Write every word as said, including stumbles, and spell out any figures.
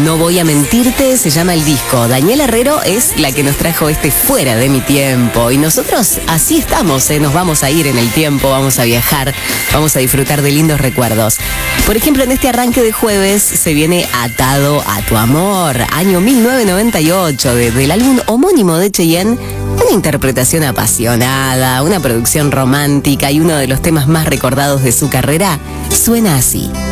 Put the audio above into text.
No voy a mentirte, se llama el disco. Daniela Herrero es la que nos trajo este Fuera de mi tiempo. Y nosotros así estamos, ¿eh? Nos vamos a ir en el tiempo, vamos a viajar, vamos a disfrutar de lindos recuerdos. Por ejemplo, en este arranque de jueves se viene Atado a tu amor, año mil novecientos noventa y ocho, de, del álbum homónimo de Cheyenne. Una interpretación apasionada, una producción romántica y uno de los temas más recordados de su carrera suena así.